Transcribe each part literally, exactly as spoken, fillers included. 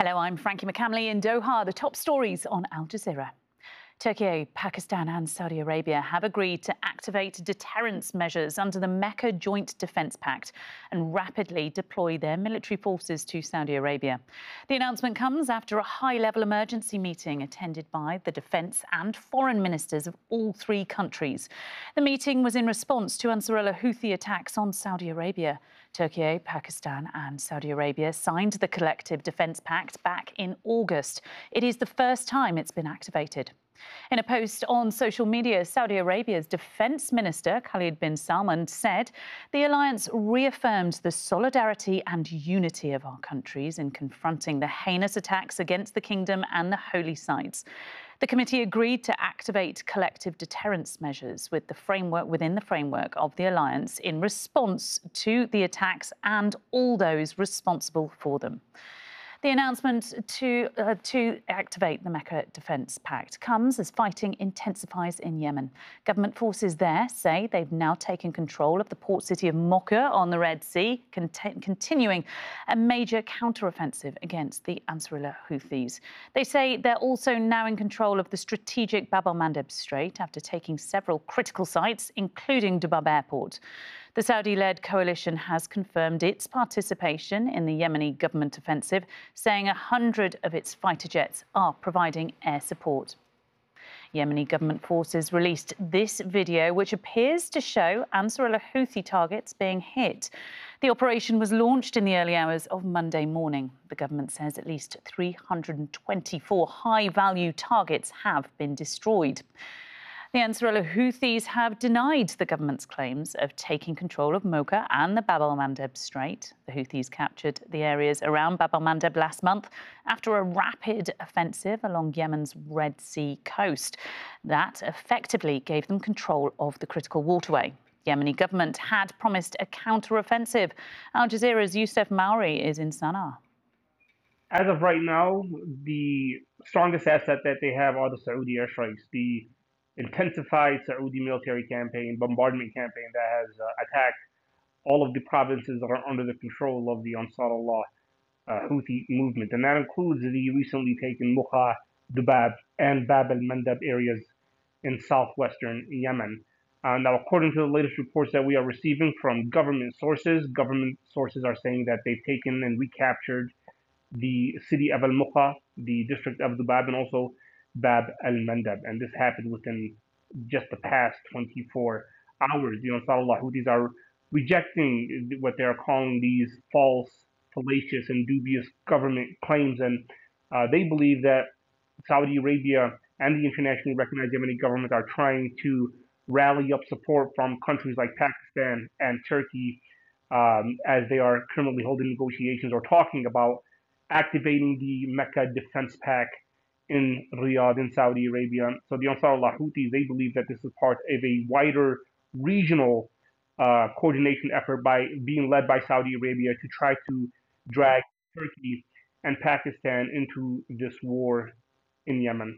Hello, I'm Frankie McCamley in Doha. The top stories on Al Jazeera. Turkey, Pakistan and Saudi Arabia have agreed to activate deterrence measures under the Mecca Joint Defence Pact and rapidly deploy their military forces to Saudi Arabia. The announcement comes after a high-level emergency meeting attended by the defence and foreign ministers of all three countries. The meeting was in response to Ansarullah Houthi attacks on Saudi Arabia. Turkey, Pakistan and Saudi Arabia signed the Collective Defence Pact back in August. It is the first time it's been activated. In a post on social media, Saudi Arabia's Defence Minister, Khalid bin Salman, said the alliance reaffirmed the solidarity and unity of our countries in confronting the heinous attacks against the kingdom and the holy sites. The committee agreed to activate collective deterrence measures with the framework within the framework of the alliance in response to the attacks and all those responsible for them. The announcement to, uh, to activate the Mecca Defence Pact comes as fighting intensifies in Yemen. Government forces there say they've now taken control of the port city of Mocha on the Red Sea, cont continuing a major counter-offensive against the Ansarullah Houthis. They say they're also now in control of the strategic Bab el-Mandeb Strait after taking several critical sites, including Dubab Airport. The Saudi-led coalition has confirmed its participation in the Yemeni government offensive, saying a hundred of its fighter jets are providing air support. Yemeni government forces released this video, which appears to show Ansarullah Houthi targets being hit. The operation was launched in the early hours of Monday morning. The government says at least three hundred twenty-four high-value targets have been destroyed. The Ansarullah Houthis have denied the government's claims of taking control of Mocha and the Bab el-Mandeb Strait. The Houthis captured the areas around Bab el-Mandeb last month after a rapid offensive along Yemen's Red Sea coast. That effectively gave them control of the critical waterway. The Yemeni government had promised a counter-offensive. Al Jazeera's Youssef Mauri is in Sana'a. As of right now, the strongest asset that they have are the Saudi airstrikes. The intensified Saudi military campaign, bombardment campaign that has uh, attacked all of the provinces that are under the control of the Ansarullah uh, Houthi movement. And that includes the recently taken Mocha, Dubab, and Bab el-Mandeb areas in southwestern Yemen. Uh, now, according to the latest reports that we are receiving from government sources, government sources are saying that they've taken and recaptured the city of al-Mocha, the district of Dubab, and also Bab el-Mandeb, and this happened within just the past twenty-four hours. The Ansarullah Houthis are rejecting what they are calling these false, fallacious, and dubious government claims, and uh, they believe that Saudi Arabia and the internationally recognized Yemeni government are trying to rally up support from countries like Pakistan and Turkey um, as they are currently holding negotiations or talking about activating the Mecca Defense Pact in Riyadh in Saudi Arabia. So the Ansarullah Houthis, they believe that this is part of a wider regional uh, coordination effort by being led by Saudi Arabia to try to drag Turkey and Pakistan into this war in Yemen.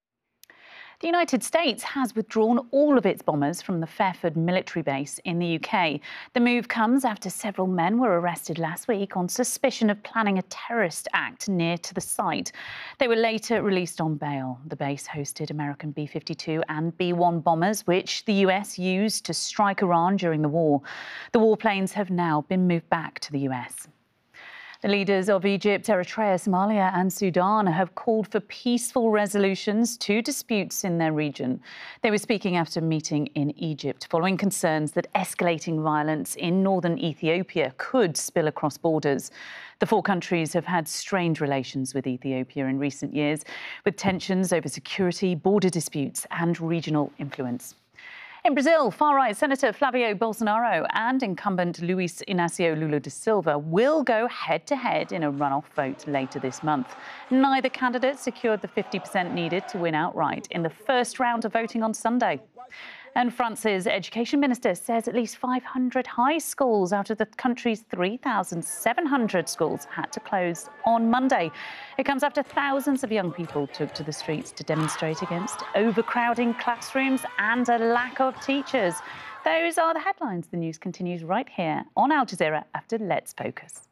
The United States has withdrawn all of its bombers from the Fairford military base in the U K. The move comes after several men were arrested last week on suspicion of planning a terrorist act near to the site. They were later released on bail. The base hosted American B fifty-two and B one bombers, which the U S used to strike Iran during the war. The warplanes have now been moved back to the U S. The leaders of Egypt, Eritrea, Somalia and Sudan have called for peaceful resolutions to disputes in their region. They were speaking after a meeting in Egypt following concerns that escalating violence in northern Ethiopia could spill across borders. The four countries have had strained relations with Ethiopia in recent years, with tensions over security, border disputes and regional influence. In Brazil, far-right Senator Flavio Bolsonaro and incumbent Luiz Inácio Lula da Silva will go head-to-head in a runoff vote later this month. Neither candidate secured the fifty percent needed to win outright in the first round of voting on Sunday. And France's education minister says at least five hundred high schools out of the country's three thousand seven hundred schools had to close on Monday. It comes after thousands of young people took to the streets to demonstrate against overcrowding classrooms and a lack of teachers. Those are the headlines. The news continues right here on Al Jazeera after Let's Focus.